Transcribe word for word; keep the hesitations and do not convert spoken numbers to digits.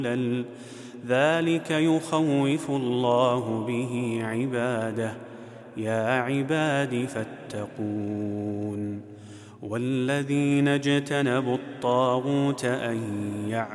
ذلك يخوف الله به عباده. يا عباد فاتقون. والذين اجتنبوا الطاغوت أن يعبدوا